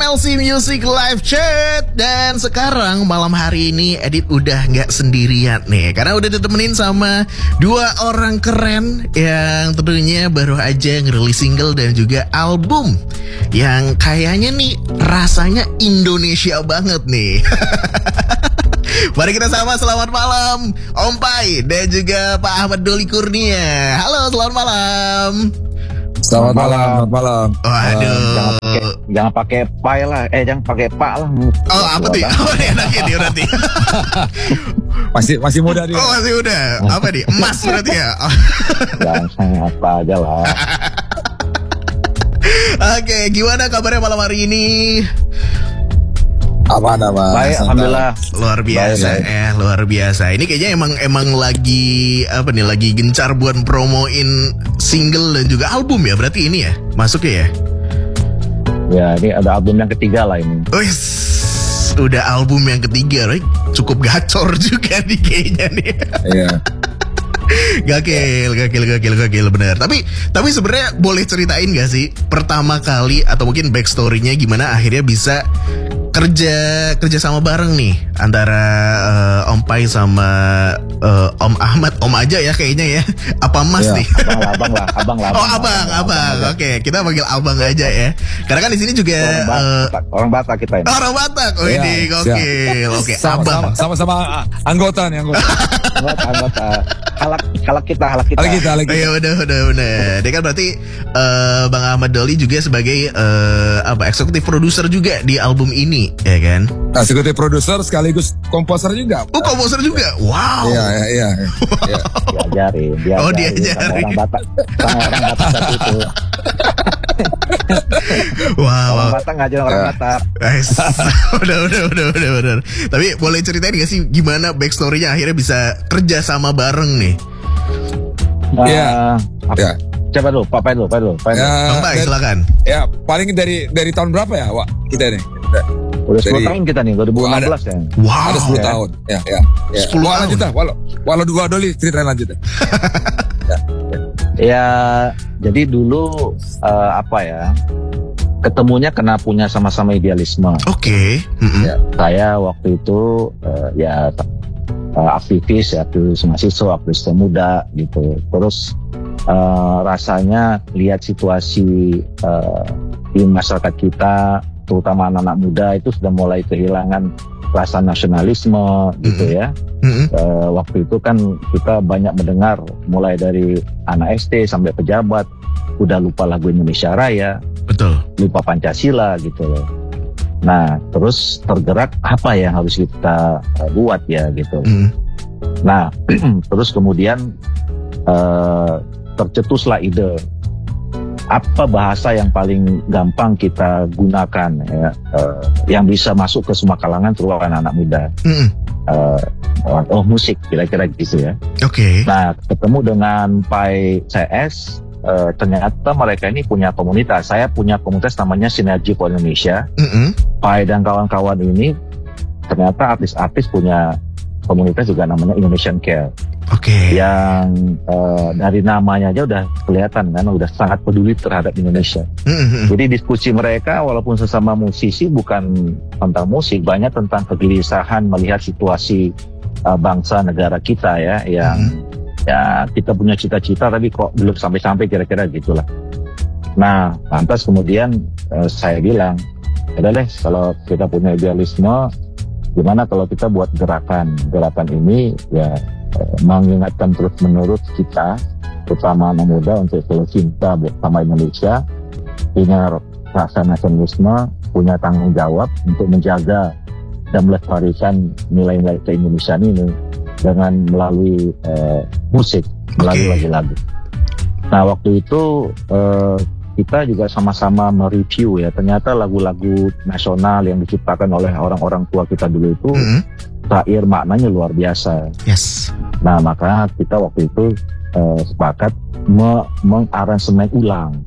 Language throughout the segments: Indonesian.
LC Music Live Chat. Dan sekarang malam hari ini Edit udah gak sendirian nih, karena udah ditemenin sama dua orang keren yang tentunya baru aja ngerilis single dan juga album yang kayaknya nih rasanya Indonesia banget nih. Mari kita sama selamat malam Om Pai dan juga Pak Ahmad Doli Kurnia. Halo, selamat malam. Selamat malam. Waduh. Jangan pakai pai lah, jangan pakai pak lah. Oh, apa tuh? Oh, enaknya dia berarti. Masih muda dia. Oh, masih muda. Apa nih? Emas berarti ya? Jangan saya apa aja lah. Oke, gimana kabarnya malam hari ini? Aman. Baik, alhamdulillah. Luar biasa, luar biasa. Ini kayaknya emang lagi apa nih? Lagi gencar buat promoin single dan juga album ya. Berarti ini ya masuknya ya? Ya, ini ada album yang ketiga lah ini. Wis, udah album yang ketiga, right? Cukup gacor juga nih kayaknya nih. Iya. Gakil bener. Tapi sebenarnya boleh ceritain gak sih pertama kali atau mungkin backstory-nya gimana akhirnya bisa kerja sama bareng nih antara Om Pai sama Om Ahmad. Om aja ya kayaknya ya. Apa Mas ya, nih? Abang lah. Oh, abang. Oke, kita panggil abang aja ya. Karena kan di sini juga orang Batak kita ini. Orang Batak. Oh, ini gokil. Oke, abang. Sama anggota nih. Anggota. Halak kita. Iya, udah. Dia kan berarti Bang Ahmad Doli juga sebagai eksekutif produser juga di album ini, ya kan? Eksekutif produser sekaligus komposer juga. Oh, komposer juga. Wow. Iya. Diajarin. Diajarin. Orang Batak satu itu. Wow. Orang Batak ngajarin orang Batak. Udah. Tapi boleh ceritain gak sih gimana backstory-nya akhirnya bisa kerja sama bareng nih? Iya. Coba dulu, Pak Pai dulu. Bang Pai, silakan. Ya, paling dari tahun berapa ya, Wak? Kita nih. Udah 10 tahun kita nih, 2016 ya. Wow. Ada 10 tahun. Ya. 10 tahun. Lanjut dah. Walau dua Doli ceritain lanjut dah. Ya, jadi dulu ketemunya karena punya sama-sama idealisme. Oke. Ya. Saya waktu itu aktivis mahasiswa, aktivis pemuda gitu. Terus rasanya lihat situasi di masyarakat kita, terutama anak-anak muda itu sudah mulai kehilangan rasa nasionalisme gitu ya. Waktu itu kan kita banyak mendengar mulai dari anak SD sampai pejabat udah lupa lagu Indonesia Raya, betul, lupa Pancasila gitu loh. Nah, terus tergerak apa yang harus kita buat ya gitu. Nah, terus kemudian tercetuslah ide apa bahasa yang paling gampang kita gunakan ya, yang bisa masuk ke semua kalangan terutama anak muda. Musik kira-kira gitu ya. Oke. Nah, ketemu dengan Pai CS, ternyata mereka ini punya komunitas. Saya punya komunitas namanya Sinergi for Indonesia. Pai dan kawan-kawan ini ternyata artis-artis punya komunitas juga namanya Indonesian Care. Oke. Yang dari namanya aja udah kelihatan kan, udah sangat peduli terhadap Indonesia. Jadi diskusi mereka walaupun sesama musisi bukan tentang musik, banyak tentang kegelisahan melihat situasi bangsa negara kita ya, yang ya kita punya cita-cita tapi kok belum sampai-sampai kira-kira gitulah. Nah, lantas kemudian saya bilang, udah deh kalau kita punya idealisme, gimana kalau kita buat gerakan ini ya mengingatkan terus-menerus kita, terutama anak muda untuk selalu cinta bersama Indonesia, punya rasa nasionalisme, punya tanggung jawab untuk menjaga dan melestarikan nilai-nilai keindonesiaan ini dengan melalui musik, melalui lagu-lagu. Nah, waktu itu kita juga sama-sama mereview ya, ternyata lagu-lagu nasional yang diciptakan oleh orang-orang tua kita dulu itu syair maknanya luar biasa. Yes. Nah, maka kita waktu itu sepakat mengaransemen ulang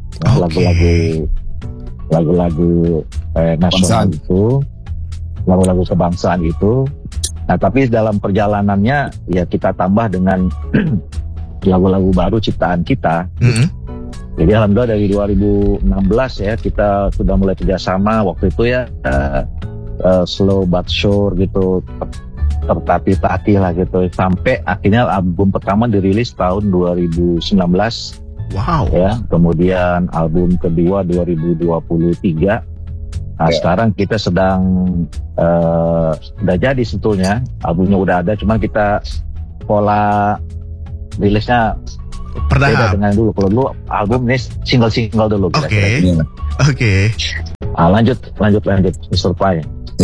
lagu-lagu nasional itu, lagu-lagu kebangsaan itu. Nah, tapi dalam perjalanannya ya kita tambah dengan lagu-lagu baru ciptaan kita. Jadi alhamdulillah dari 2016 ya kita sudah mulai kerjasama. Waktu itu ya slow but sure gitu, tertatih-tatih lah gitu, sampai akhirnya album pertama dirilis tahun 2019. Wow. Ya, kemudian album kedua 2023. Nah, sekarang kita sedang udah jadi sebetulnya, albumnya udah ada, cuman kita pola rilisnya beda dengan dulu. Kalau dulu album ini single dulu. Oke. Lanjut Mr. Pai.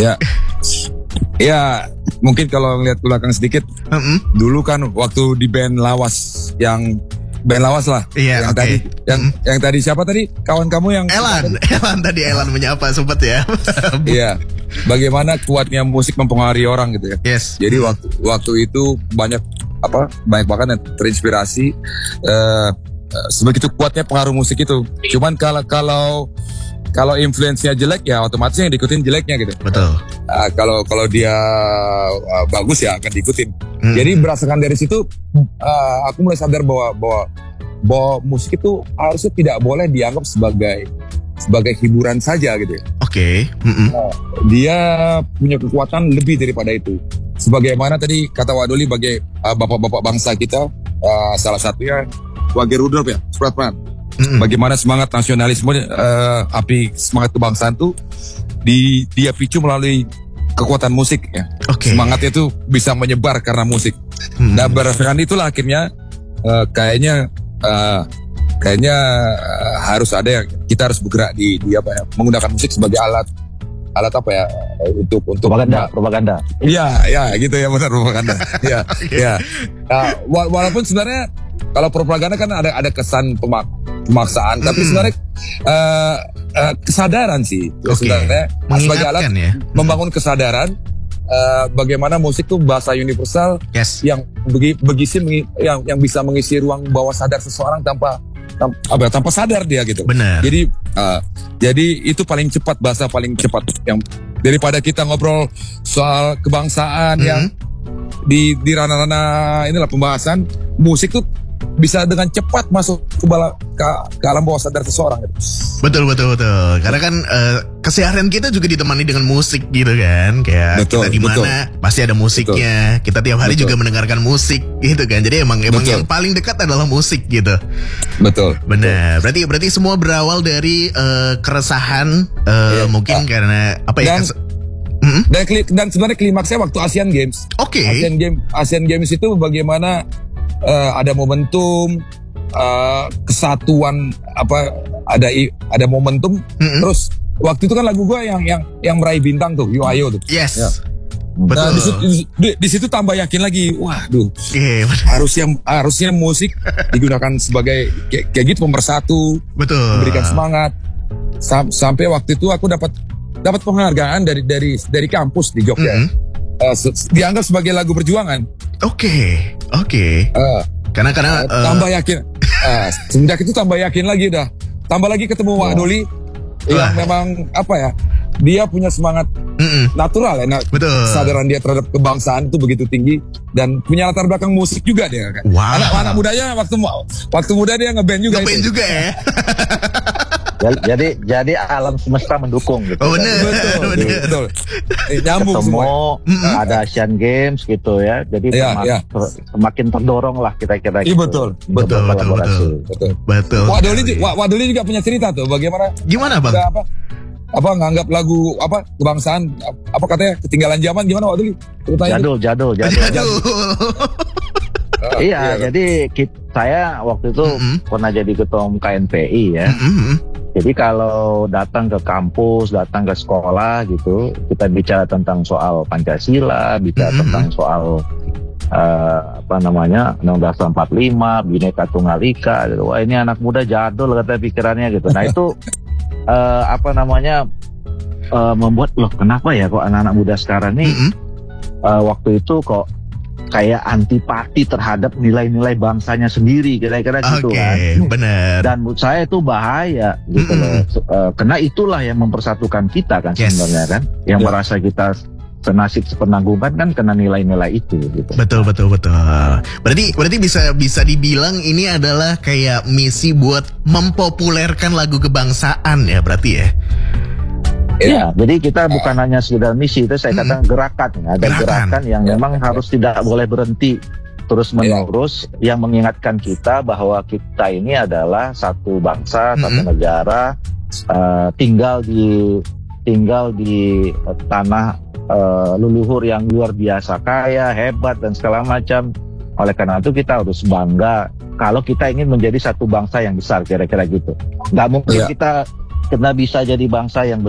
Ya, mungkin kalau ngeliat belakang sedikit, dulu kan waktu di band Lawas lah. Iya, yang tadi siapa tadi? Kawan kamu yang Elan tadi menyapa sempet ya. Iya. Bagaimana kuatnya musik mempengaruhi orang gitu ya. Yes. Jadi waktu itu banyak banget yang terinspirasi, sebegitu kuatnya pengaruh musik itu. Cuman kalau influence-nya jelek ya otomatis yang diikutin jeleknya gitu. Betul. Kalau dia bagus ya akan diikutin. Jadi berdasarkan dari situ aku mulai sadar bahwa musik itu harusnya tidak boleh dianggap sebagai hiburan saja gitu ya. Oke. Dia punya kekuatan lebih daripada itu. Sebagaimana tadi kata Wadoli sebagai bapak-bapak bangsa kita, salah satunya Wage Rudolf ya, Supratman. Bagaimana semangat nasionalisme, api semangat kebangsaan tuh dia picu melalui kekuatan musik ya. Semangatnya itu bisa menyebar karena musik. Dan berdasarkan itulah akhirnya kayaknya harus ada kita harus bergerak di menggunakan musik sebagai alat untuk propaganda. Iya, gitu ya, benar, propaganda. Iya. Walaupun sebenarnya kalau propaganda kan ada kesan pemaksaan, tapi sebenarnya kesadaran sih sebenarnya sebagai alat membangun kesadaran bagaimana musik itu bahasa universal yang yang bisa mengisi ruang bawah sadar seseorang tanpa sadar dia gitu. Benar. Jadi itu paling cepat, bahasa paling cepat yang daripada kita ngobrol soal kebangsaan yang di ranah-ranah inilah pembahasan, musik tuh bisa dengan cepat masuk ke alam bawah sadar seseorang gitu. Betul. Karena kan keseharian kita juga ditemani dengan musik gitu kan. Kayak kita di mana pasti ada musiknya. Kita tiap hari juga mendengarkan musik gitu kan. Jadi emang yang paling dekat adalah musik gitu. Betul. Benar. Berarti semua berawal dari keresahan mungkin karena apa ya? Dan sebenarnya klimaksnya waktu Asian Games. Oke. Asian Games itu bagaimana ada momentum kesatuan ada momentum. Terus waktu itu kan lagu gue yang meraih bintang tuh, Yo Ayo tuh. Yes. Ya. Betul. Nah, di situ tambah yakin lagi. Waduh. Harusnya musik digunakan sebagai kayak gitu, pemersatu. Betul. Memberikan semangat. Sampai waktu itu aku dapat penghargaan dari kampus di Jogja. Dianggap sebagai lagu perjuangan. Oke. Karena tambah yakin. Semenjak itu tambah yakin lagi dah. Tambah lagi ketemu Wak Doli yang memang dia punya semangat natural ya. Betul. Kesadaran dia terhadap kebangsaan itu begitu tinggi dan punya latar belakang musik juga dia kan. Wow. Anak mudanya waktu muda dia ngeband juga. Ngeband juga ya. Jadi alam semesta mendukung gitu. Oh, betul. Nyambung ketemu semua. Ada Asian Games gitu ya. Jadi semakin terdorong lah kita-kita gitu. Betul. Wadoli juga punya cerita tuh bagaimana. Gimana Bang? Nganggap lagu kebangsaan katanya ketinggalan zaman, gimana Wadoli? Jadul. Iya, jadi saya waktu itu pernah jadi ketua KNPI ya. Jadi kalau datang ke kampus, datang ke sekolah gitu, kita bicara tentang soal Pancasila, bicara tentang soal Undang-Undang 45, Bhinneka Tunggal Ika gitu. Wah, ini anak muda jadul kata pikirannya gitu. Nah itu membuat loh, kenapa ya kok anak-anak muda sekarang nih waktu itu kok kayak antipati terhadap nilai-nilai bangsanya sendiri, kira-kira gitu kan. Benar. Dan menurut saya itu bahaya gitu loh. Karena itulah yang mempersatukan kita kan sebenarnya kan. Yang merasa kita senasib sepenanggungan kan kena nilai-nilai itu gitu. Betul. Berarti bisa dibilang ini adalah kayak misi buat mempopulerkan lagu kebangsaan ya berarti ya. Ya, jadi kita bukan hanya sekedar misi, itu saya katakan gerakan. Ada gerakan yang memang harus tidak boleh berhenti terus menerus yang mengingatkan kita bahwa kita ini adalah satu bangsa, satu negara, tinggal di tanah leluhur yang luar biasa kaya, hebat dan segala macam. Oleh karena itu kita harus bangga kalau kita ingin menjadi satu bangsa yang besar, kira-kira gitu. Nggak mungkin kita bisa jadi bangsa yang